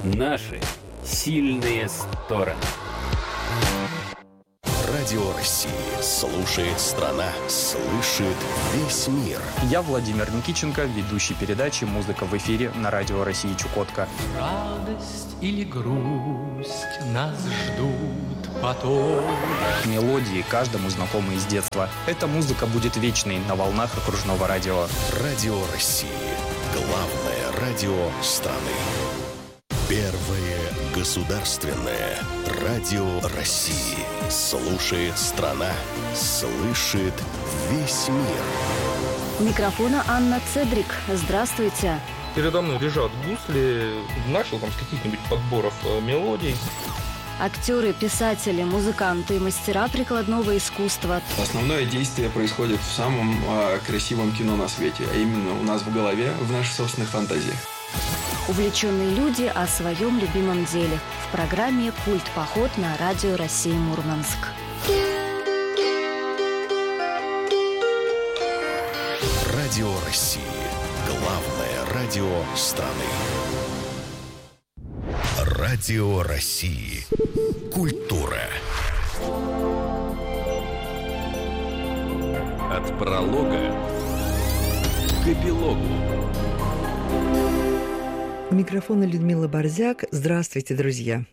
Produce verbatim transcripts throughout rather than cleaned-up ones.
Наши сильные стороны. Радио России. Слушает страна. Слышит весь мир. Я Владимир Никитченко, ведущий передачи «Музыка в эфире» на Радио России Чукотка. Радость или грусть нас ждут потом. Мелодии каждому знакомы из детства. Эта музыка будет вечной на волнах окружного радио. Радио России. Главное радио страны. Первое государственное радио России. Слушает страна. Слышит весь мир. У микрофона Анна Цедрик. Здравствуйте. Передо мной лежат гусли. Начал там с каких-нибудь подборов мелодий. Актеры, писатели, музыканты и мастера прикладного искусства. Основное действие происходит в самом э, красивом кино на свете, а именно у нас в голове, в наших собственных фантазиях. Увлеченные люди о своем любимом деле. В программе «Культ-поход» на Радио России Мурманск. Радио России. Главное радио страны. Радио России. Культура. От пролога к эпилогу. У микрофона Людмила Борзяк. Здравствуйте, друзья.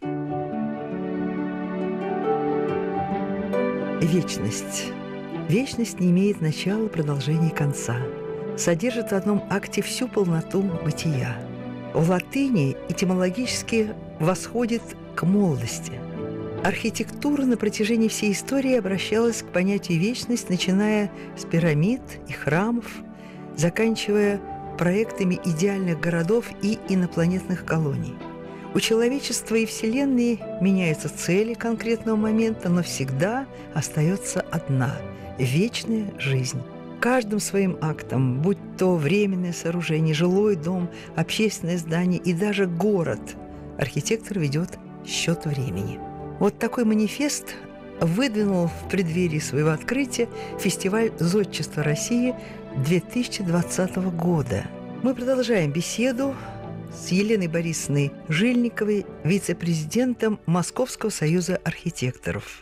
Вечность. Вечность не имеет начала, продолжения и конца. Содержит в одном акте всю полноту бытия. В латыни этимологически восходит к молодости. Архитектура на протяжении всей истории обращалась к понятию вечность, начиная с пирамид и храмов, заканчивая проектами идеальных городов и инопланетных колоний. У человечества и Вселенной меняются цели конкретного момента, но всегда остается одна – вечная жизнь. Каждым своим актом, будь то временное сооружение, жилой дом, общественное здание и даже город, архитектор ведет счет времени. Вот такой манифест выдвинул в преддверии своего открытия фестиваль «Зодчество России» две тысячи двадцатого года. Мы продолжаем беседу с Еленой Борисовной Жильниковой, вице-президентом Московского союза архитекторов.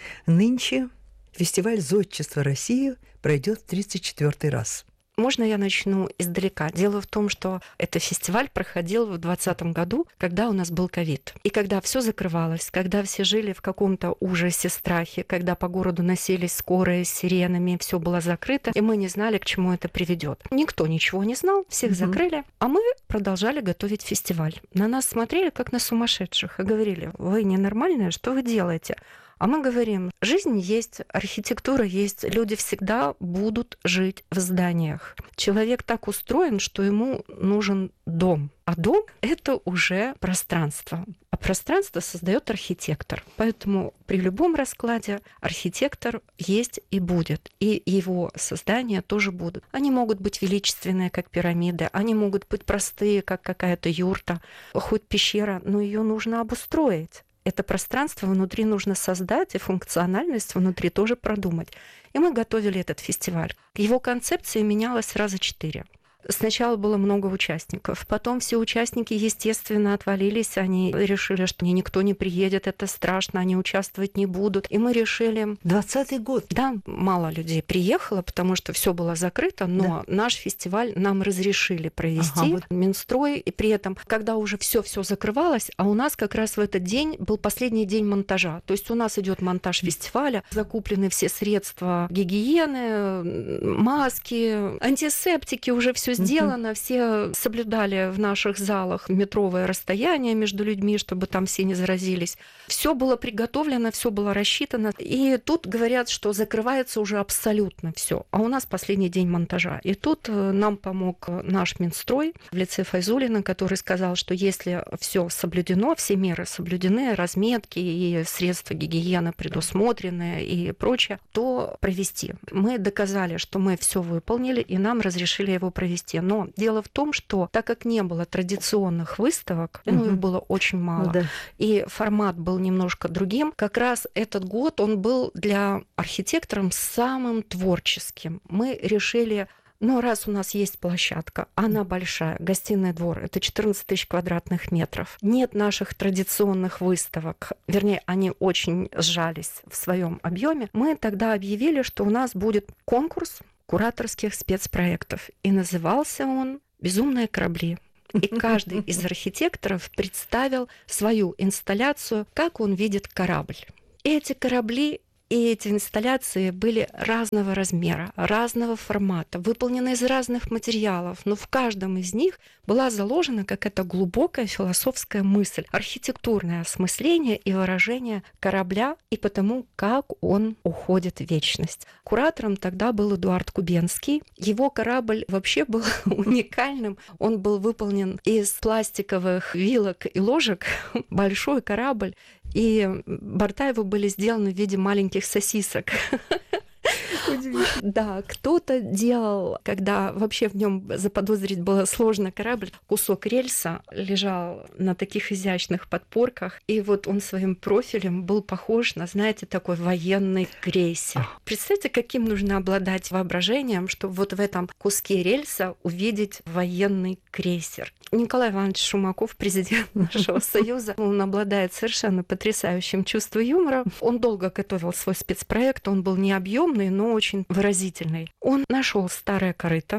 Нынче фестиваль «Зодчество России» пройдет в тридцать четвёртый раз. Можно я начну издалека? Дело в том, что этот фестиваль проходил в двадцатом году, когда у нас был ковид. И когда все закрывалось, когда все жили в каком-то ужасе, страхе, когда по городу носились скорые с сиренами, все было закрыто, и мы не знали, к чему это приведет. Никто ничего не знал, всех mm-hmm. закрыли, а мы продолжали готовить фестиваль. На нас смотрели, как на сумасшедших, и говорили: вы ненормальные, что вы делаете? А мы говорим, жизнь есть, архитектура есть, люди всегда будут жить в зданиях. Человек так устроен, что ему нужен дом. А дом — это уже пространство. А пространство создает архитектор. Поэтому при любом раскладе архитектор есть и будет. И его создания тоже будут. Они могут быть величественные, как пирамиды. Они могут быть простые, как какая-то юрта, хоть пещера, но ее нужно обустроить. Это пространство внутри нужно создать, и функциональность внутри тоже продумать. И мы готовили этот фестиваль. Его концепция менялась раза четыре. Сначала было много участников, потом все участники, естественно, отвалились, они решили, что никто не приедет, это страшно, они участвовать не будут. И мы решили... двадцатый год. Да, мало людей приехало, потому что все было закрыто, но да. наш фестиваль нам разрешили провести, ага, вот. Минстрой, и при этом, когда уже все-все закрывалось, а у нас как раз в этот день был последний день монтажа. То есть у нас идет монтаж фестиваля, закуплены все средства гигиены, маски, антисептики, уже все сделано, mm-hmm. все соблюдали в наших залах метровое расстояние между людьми, чтобы там все не заразились. Все было приготовлено, все было рассчитано. И тут говорят, что закрывается уже абсолютно все. А у нас последний день монтажа. И тут нам помог наш Минстрой в лице Файзуллина, который сказал, что если все соблюдено, все меры соблюдены, разметки и средства гигиены предусмотрены и прочее, то провести. Мы доказали, что мы все выполнили, и нам разрешили его провести. Но дело в том, что так как не было традиционных выставок, угу. ну, их было очень мало, да. и формат был немножко другим, как раз этот год он был для архитекторов самым творческим. Мы решили Но раз у нас есть площадка, она большая, гостиный двор, это четырнадцать тысяч квадратных метров, нет наших традиционных выставок, вернее, они очень сжались в своем объеме, мы тогда объявили, что у нас будет конкурс кураторских спецпроектов. И назывался он «Безумные корабли». И каждый из архитекторов представил свою инсталляцию, как он видит корабль. И эти корабли и эти инсталляции были разного размера, разного формата, выполнены из разных материалов, но в каждом из них была заложена какая-то глубокая философская мысль, архитектурное осмысление и выражение корабля и потому, как он уходит в вечность. Куратором тогда был Эдуард Кубенский. Его корабль вообще был уникальным. Он был выполнен из пластиковых вилок и ложек, большой корабль, и борта его были сделаны в виде маленьких сосисок. Да, кто-то делал, когда вообще в нем заподозрить было сложно корабль, кусок рельса лежал на таких изящных подпорках, и вот он своим профилем был похож на, знаете, такой военный крейсер. Представьте, каким нужно обладать воображением, чтобы вот в этом куске рельса увидеть военный крейсер. Николай Иванович Шумаков, президент нашего союза, он обладает совершенно потрясающим чувством юмора. Он долго готовил свой спецпроект, он был не объемный, но очень выразительный. Он нашел старое корыто.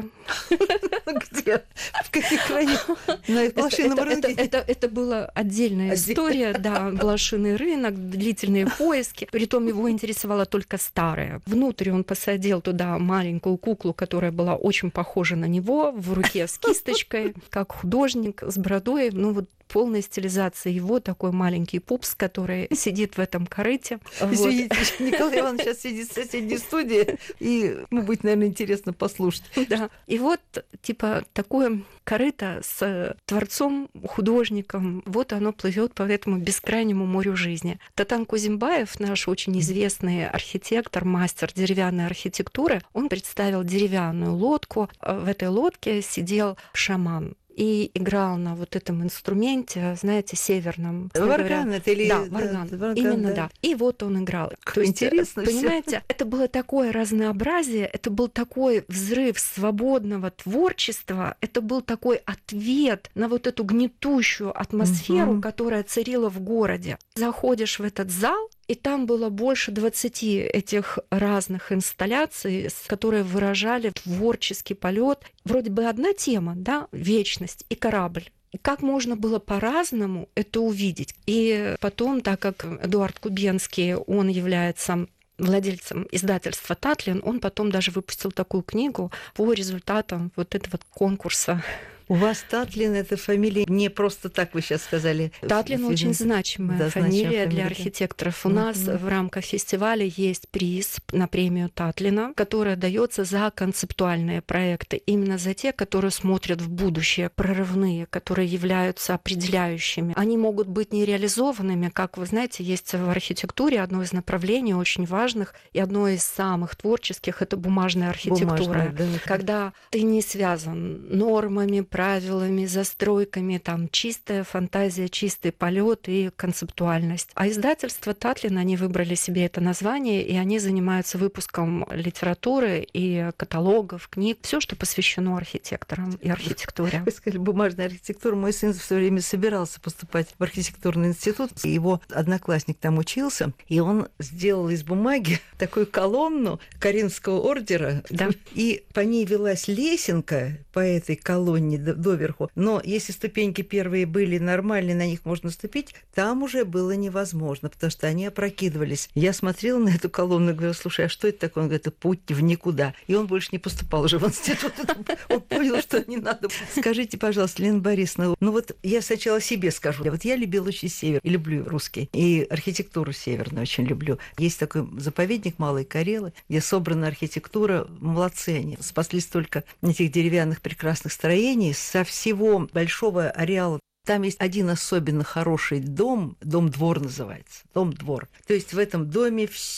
Где? В каких краях? На блошином рынке? Это была отдельная история, да, блошиный рынок, длительные поиски. Притом его интересовало только старое. Внутрь он посадил туда маленькую куклу, которая была очень похожа на него, в руке с кисточкой, как художник, с бородой. Ну вот полная стилизация его, такой маленький пупс, который сидит в этом корыте. Извините, вот. Николай Иванович сейчас сидит в соседней студии, и ему будет, наверное, интересно послушать. Да. И вот, типа, такое корыто с творцом, художником, вот оно плывет по этому бескрайнему морю жизни. Татан Кузимбаев, наш очень известный архитектор, мастер деревянной архитектуры, он представил деревянную лодку. В этой лодке сидел шаман и играл на вот этом инструменте, знаете, северном. Варган это или... Да, варган. Да, варган, именно, да. да. И вот он играл. То есть, интересно, понимаете, всё. Это было такое разнообразие, это был такой взрыв свободного творчества, это был такой ответ на вот эту гнетущую атмосферу, угу. которая царила в городе. Заходишь в этот зал, и там было больше двадцати этих разных инсталляций, которые выражали творческий полет. Вроде бы одна тема, да, вечность и корабль. И как можно было по-разному это увидеть. И потом, так как Эдуард Кубенский, он является владельцем издательства «Татлин», он потом даже выпустил такую книгу по результатам вот этого конкурса. У вас Татлин — это фамилия не просто так, вы сейчас сказали. Татлин очень значимая да, фамилия для архитекторов. У mm-hmm. нас в рамках фестиваля есть приз на премию Татлина, которая дается за концептуальные проекты, именно за те, которые смотрят в будущее, прорывные, которые являются определяющими. Они могут быть нереализованными, как вы знаете, есть в архитектуре одно из направлений очень важных и одно из самых творческих — это бумажная архитектура. Бумажная, да. Когда ты не связан нормами, правилами, застройками, там чистая фантазия, чистый полет и концептуальность. А издательство Татлин, они выбрали себе это название, и они занимаются выпуском литературы и каталогов, книг, все, что посвящено архитекторам и архитектуре. Вы сказали, бумажная архитектура. Мой сын в свое время собирался поступать в архитектурный институт. Его одноклассник там учился, и он сделал из бумаги такую колонну Каринского ордера, да. и по ней велась лесенка по этой колонне доверху. Но если ступеньки первые были нормальные, на них можно ступить, там уже было невозможно, потому что они опрокидывались. Я смотрела на эту колонну и говорила: слушай, а что это такое? Он говорит: это путь в никуда. И он больше не поступал уже в институт. Он понял, что не надо. Скажите, пожалуйста, Лена Борисовна, ну вот я сначала себе скажу. Вот я любила очень север, и люблю русский, и архитектуру северную очень люблю. Есть такой заповедник Малой Карелы, где собрана архитектура. Молодцы они. Спасли столько этих деревянных прекрасных строений со всего большого ареала. Там есть один особенно хороший дом, дом-двор называется, дом-двор. То есть в этом доме все.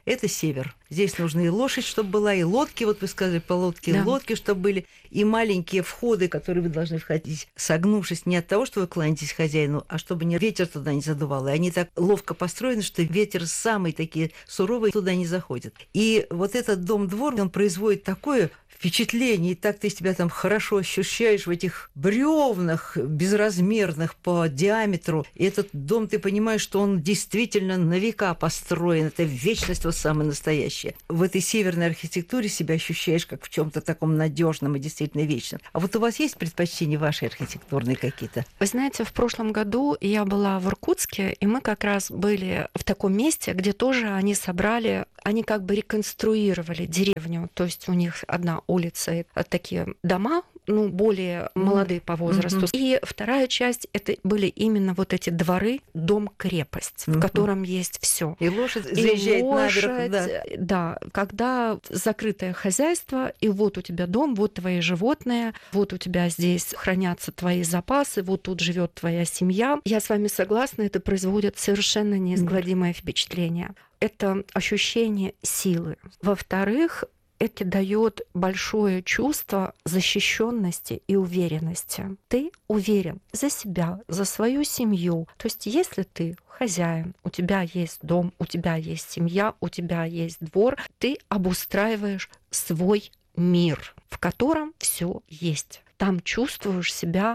это север. Здесь нужны и лошадь, чтобы была, и лодки, вот вы сказали, по лодке, Да. лодки, чтобы были, и маленькие входы, которые вы должны входить, согнувшись не от того, что вы кланяетесь хозяину, а чтобы не ветер туда не задувал. И они так ловко построены, что ветер самый такие суровые туда не заходит. И вот этот дом-двор, он производит такое впечатление, и так ты себя там хорошо ощущаешь в этих бревнах безразмерных по диаметру. И этот дом, ты понимаешь, что он действительно на века построен. Это вечность вот самая настоящая. В этой северной архитектуре себя ощущаешь как в чем-то таком надежном и действительно вечном. А вот у вас есть предпочтения ваши архитектурные какие-то? Вы знаете, в прошлом году я была в Иркутске, и мы как раз были в таком месте, где тоже они собрали, они как бы реконструировали деревню. То есть у них одна улица, и такие дома, ну, более молодые по возрасту. Mm-hmm. И вторая часть — это были именно вот эти дворы, дом-крепость, mm-hmm. в котором есть все. И лошадь заезжает наверх, да. Да, когда закрытое хозяйство, и вот у тебя дом, вот твои животные, вот у тебя здесь хранятся твои запасы, вот тут живет твоя семья. Я с вами согласна, это производит совершенно неизгладимое mm-hmm. впечатление. Это ощущение силы. Во-вторых, это дает большое чувство защищенности и уверенности. Ты уверен за себя, за свою семью. То есть если ты хозяин, у тебя есть дом, у тебя есть семья, у тебя есть двор, ты обустраиваешь свой мир, в котором все есть. Там чувствуешь себя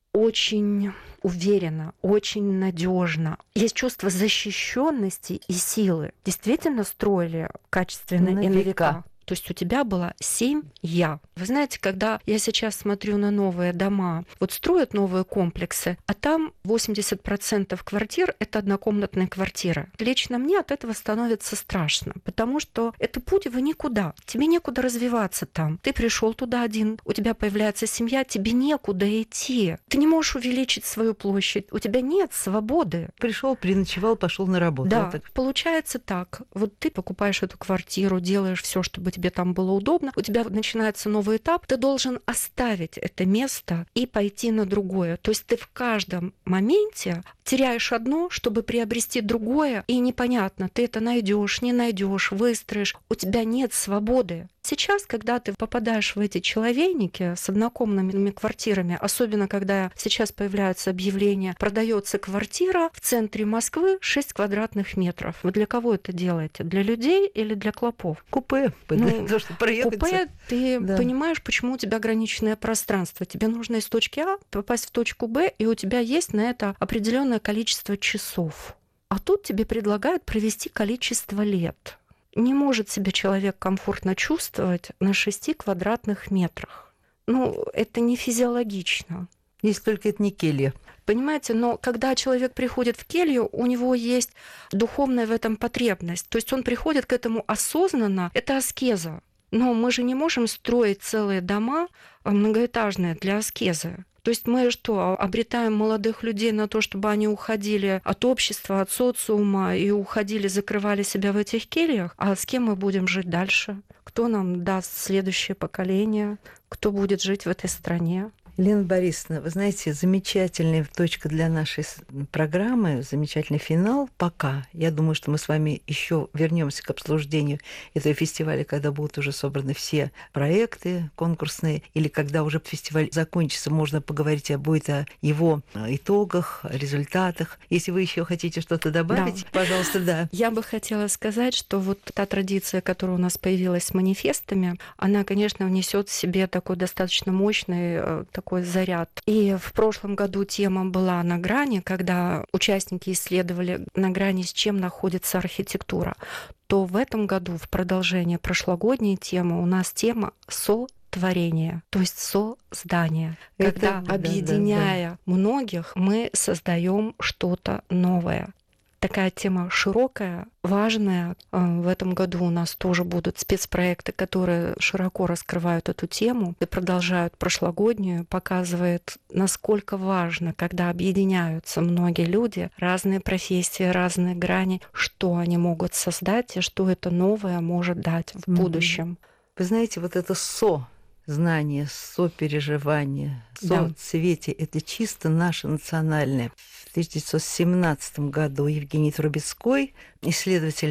очень уверенно, очень надежно. Есть чувство защищенности и силы. Действительно строили качественно и на века. То есть у тебя было семь «я». Вы знаете, когда я сейчас смотрю на новые дома, вот строят новые комплексы, а там восемьдесят процентов квартир — это однокомнатные квартиры. Лично мне от этого становится страшно, потому что это путь в никуда. Тебе некуда развиваться там. Ты пришел туда один, у тебя появляется семья, тебе некуда идти. Ты не можешь увеличить свою площадь, у тебя нет свободы. Пришел, переночевал, пошел на работу. Да, вот так. Получается так. Вот ты покупаешь эту квартиру, делаешь все, чтобы тебе там было удобно, у тебя начинается новый этап, ты должен оставить это место и пойти на другое. То есть ты в каждом моменте теряешь одно, чтобы приобрести другое, и непонятно, ты это найдешь, не найдешь, выстроишь. У тебя нет свободы. Сейчас, когда ты попадаешь в эти человейники с однокомнатными квартирами, особенно когда сейчас появляются объявления, продается квартира в центре Москвы шесть квадратных метров. Вы для кого это делаете? Для людей или для клопов? Купе. Ну, то, что проехаться. Купе, ты да. понимаешь, почему у тебя ограниченное пространство. Тебе нужно из точки А попасть в точку Б, и у тебя есть на это определенное количество часов. А тут тебе предлагают провести количество лет. Не может себя человек комфортно чувствовать на шести квадратных метрах. Ну, это не физиологично. Если только это не келья. Понимаете, но когда человек приходит в келью, у него есть духовная в этом потребность. То есть он приходит к этому осознанно. Это аскеза. Но мы же не можем строить целые дома многоэтажные для аскезы. То есть мы что, обретаем молодых людей на то, чтобы они уходили от общества, от социума и уходили, закрывали себя в этих кельях? А с кем мы будем жить дальше? Кто нам даст следующее поколение? Кто будет жить в этой стране? Елена Борисовна, вы знаете, замечательная точка для нашей программы, замечательный финал пока. Я думаю, что мы с вами еще вернемся к обсуждению этого фестиваля, когда будут уже собраны все проекты конкурсные, или когда уже фестиваль закончится, можно поговорить об о его итогах, результатах. Если вы еще хотите что-то добавить, да. Пожалуйста, да. Я бы хотела сказать, что вот та традиция, которая у нас появилась с манифестами, она, конечно, внесет в себе такой достаточно мощный такой заряд. И в прошлом году тема была на грани, когда участники исследовали на грани, с чем находится архитектура, то в этом году, в продолжение прошлогодней темы, у нас тема сотворение, то есть создание. Когда, Это, объединяя да, да, да. многих, мы создаем что-то новое. Такая тема широкая, важная. В этом году у нас тоже будут спецпроекты, которые широко раскрывают эту тему и продолжают прошлогоднюю, показывает, насколько важно, когда объединяются многие люди, разные профессии, разные грани, что они могут создать и что это новое может дать в mm-hmm. будущем. Вы знаете, вот это со знание, сопереживание, да. соцветие — это чисто наше национальное. В тысяча девятьсот семнадцатом году Евгений Трубецкой, исследователь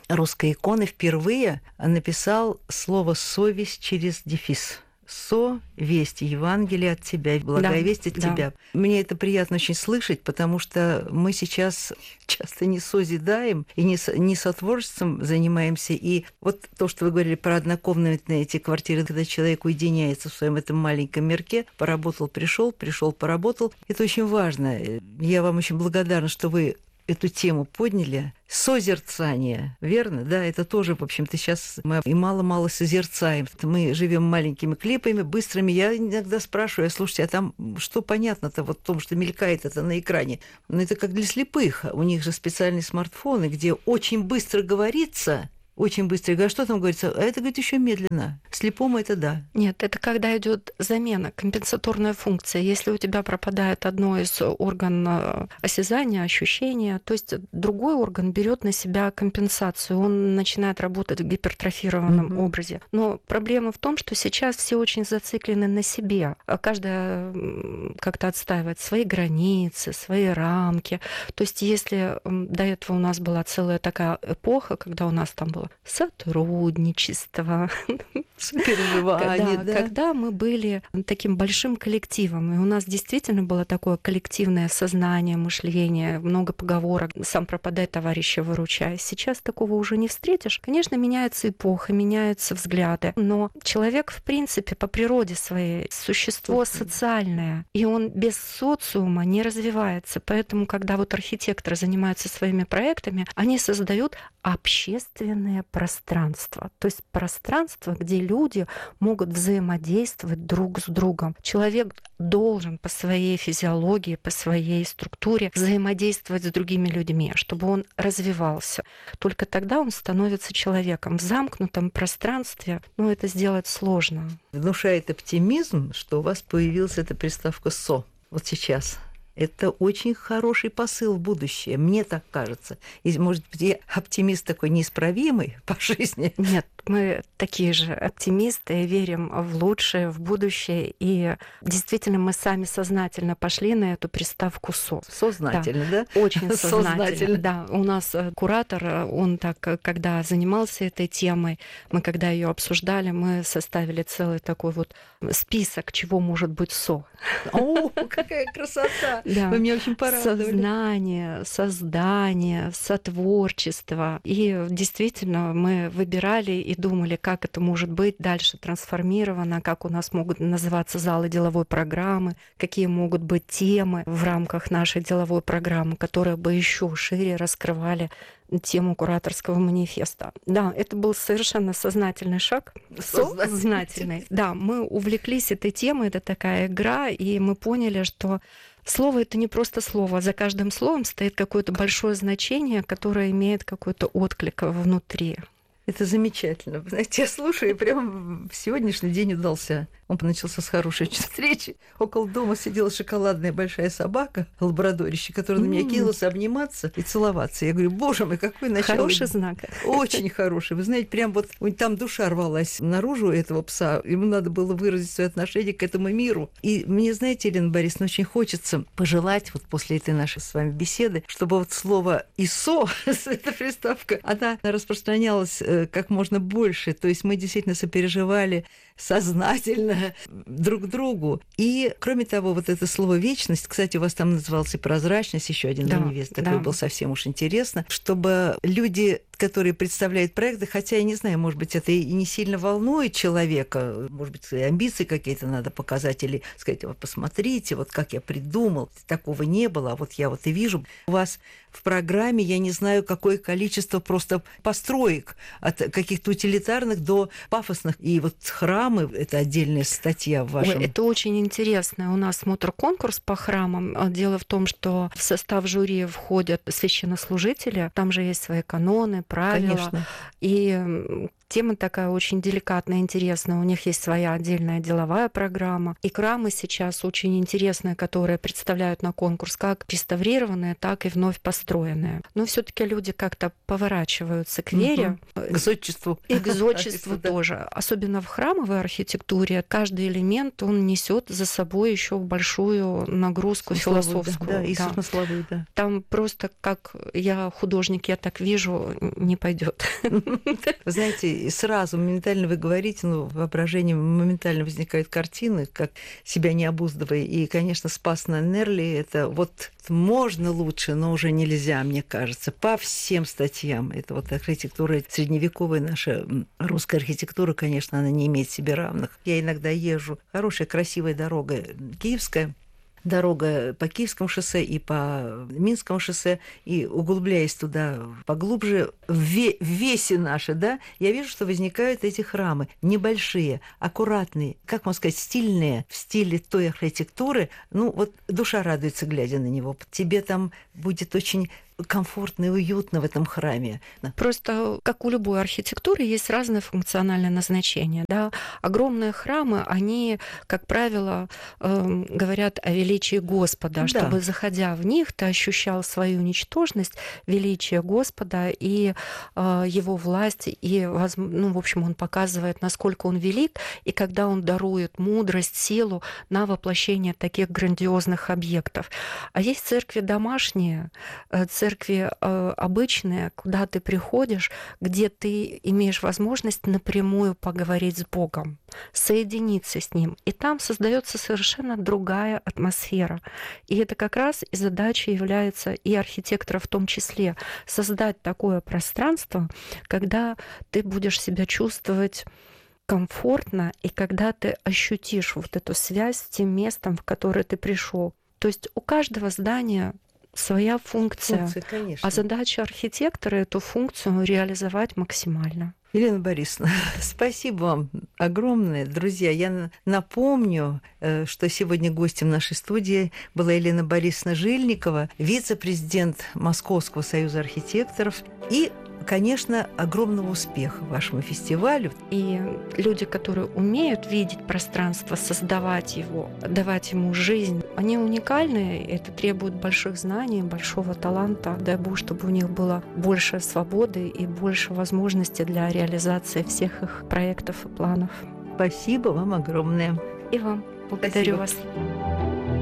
русской иконы впервые написал слово «совесть» через дефис. «Со, весть, Евангелие от тебя, благая да, весть от да. тебя». Мне это приятно очень слышать, потому что мы сейчас часто не созидаем и не, со, не сотворчеством занимаемся. И вот то, что вы говорили про однокомнатные эти квартиры, когда человек уединяется в своем этом маленьком мирке, поработал, пришел, пришел, поработал. Это очень важно. Я вам очень благодарна, что вы эту тему подняли. Созерцание, верно? Да, это тоже, в общем-то, сейчас мы и мало-мало созерцаем. Мы живем маленькими клипами, быстрыми. Я иногда спрашиваю, слушайте, а там что понятно-то вот в том, что мелькает это на экране? Ну, это как для слепых. У них же специальные смартфоны, где очень быстро говорится, очень быстро. Я говорю, что там говорится? А это, говорит, еще медленно. Слепому это да. Нет, это когда идет замена, компенсаторная функция. Если у тебя пропадает одно из органов осязания, ощущения, то есть другой орган берет на себя компенсацию, он начинает работать в гипертрофированном mm-hmm. образе. Но проблема в том, что сейчас все очень зациклены на себе. Каждая как-то отстаивает свои границы, свои рамки. То есть если до этого у нас была целая такая эпоха, когда у нас там было сотрудничество, переживание, да, да. Когда мы были таким большим коллективом, и у нас действительно было такое коллективное сознание, мышление, много поговорок «сам пропадай, товарища выручай». Сейчас такого уже не встретишь. Конечно, меняется эпоха, меняются взгляды, но человек, в принципе, по природе своей существо социальное, и он без социума не развивается. Поэтому, когда вот архитекторы занимаются своими проектами, они создают общественное пространство. То есть пространство, где люди могут взаимодействовать друг с другом. Человек должен по своей физиологии, по своей структуре взаимодействовать с другими людьми, чтобы он развивался. Только тогда он становится человеком. В замкнутом пространстве, ну, это сделать сложно. Внушает оптимизм, что у вас появилась эта приставка «со» вот сейчас. Это очень хороший посыл в будущее, мне так кажется. И, может быть, я оптимист такой неисправимый по жизни. Нет, мы такие же оптимисты, верим в лучшее, в будущее. И действительно, мы сами сознательно пошли на эту приставку «со». Сознательно, да? да? Очень сознательно. сознательно. Да, у нас куратор, он так, когда занимался этой темой, мы когда ее обсуждали, мы составили целый такой вот список, чего может быть «со». О, какая красота! Да. Вы меня очень порадовали. Сознание, создание, сотворчество. И действительно, мы выбирали и думали, как это может быть дальше трансформировано, как у нас могут называться залы деловой программы, какие могут быть темы в рамках нашей деловой программы, которые бы еще шире раскрывали тему кураторского манифеста. Да, это был совершенно сознательный шаг. Сознательный. Да, мы увлеклись этой темой, это такая игра, и мы поняли, что слово — это не просто слово. За каждым словом стоит какое-то большое значение, которое имеет какой-то отклик внутри. Это замечательно. Знаете, я слушаю, и прям сегодняшний день удался. Он начался с хорошей встречи. Около дома сидела шоколадная большая собака, лабрадорище, которая на меня кинулась обниматься и целоваться. Я говорю, боже мой, какой начало. Хороший знак. Очень хороший. Вы знаете, прям вот там душа рвалась наружу этого пса. Ему надо было выразить свое отношение к этому миру. И мне, знаете, Елена Борисовна, очень хочется пожелать вот после этой нашей с вами беседы, чтобы вот слово «ИСО», эта приставка, она распространялась как можно больше. То есть мы действительно сопереживали сознательно друг другу. И, кроме того, вот это слово «вечность», кстати, у вас там назывался «прозрачность», еще один да, манифест такой да. был совсем уж интересно, чтобы люди, которые представляют проекты, хотя, я не знаю, может быть, это и не сильно волнует человека, может быть, свои амбиции какие-то надо показать, или сказать, вот посмотрите, вот как я придумал, такого не было, а вот я вот и вижу. У вас в программе, я не знаю, какое количество просто построек, от каких-то утилитарных до пафосных, и вот храмы, это отдельная статья в вашем... Ой, это очень интересно. У нас смотр-конкурс по храмам. Дело в том, что в состав жюри входят священнослужители, там же есть свои каноны, правила. Конечно. И Тема такая очень деликатная, интересная. У них есть своя отдельная деловая программа. И храмы сейчас очень интересные, которые представляют на конкурс как реставрированные, так и вновь построенные. Но все-таки люди как-то поворачиваются к вере. Угу. К зодчеству. И к зодчеству тоже. Особенно в храмовой архитектуре каждый элемент, он несет за собой еще большую нагрузку философскую. Да, и смысловую, да. Там просто, как я художник, я так вижу, не пойдет. Вы знаете, сразу моментально вы говорите, ну, воображение моментально возникают картины, как себя не обуздывая. И, конечно, Спас на Нерли — это вот можно лучше, но уже нельзя, мне кажется, по всем статьям. Это вот архитектура средневековая, наша русская архитектура, конечно, она не имеет себе равных. Я иногда езжу. Хорошая, красивая дорога киевская, дорога по Киевскому шоссе и по Минскому шоссе, и углубляясь туда поглубже, в весе наши, да, я вижу, что возникают эти храмы небольшие, аккуратные, как можно сказать, стильные, в стиле той архитектуры. Ну, вот душа радуется, глядя на него. Тебе там будет очень комфортно и уютно в этом храме. Просто, как у любой архитектуры, есть разное функциональное назначение. Да? Огромные храмы, они, как правило, э, говорят о величии Господа, да. Чтобы, заходя в них, ты ощущал свою ничтожность, величие Господа и э, Его власть, и, ну, в общем, Он показывает, насколько Он велик, и когда Он дарует мудрость, силу на воплощение таких грандиозных объектов. А есть церкви домашние, церкви церкви э, обычные, куда ты приходишь, где ты имеешь возможность напрямую поговорить с Богом, соединиться с Ним. И там создается совершенно другая атмосфера. И это как раз и задача является и архитектора в том числе — создать такое пространство, когда ты будешь себя чувствовать комфортно, и когда ты ощутишь вот эту связь с тем местом, в которое ты пришел. То есть у каждого здания своя функция, функция, а задача архитектора — эту функцию реализовать максимально. Елена Борисовна, спасибо вам огромное. Друзья, я напомню, что сегодня гостем нашей студии была Елена Борисовна Жильникова, вице-президент Московского союза архитекторов, и, конечно, огромного успеха вашему фестивалю. И люди, которые умеют видеть пространство, создавать его, давать ему жизнь, они уникальны. Это требует больших знаний, большого таланта. Дай Бог, чтобы у них было больше свободы и больше возможностей для реализации всех их проектов и планов. Спасибо вам огромное. И вам. Благодарю Спасибо. вас.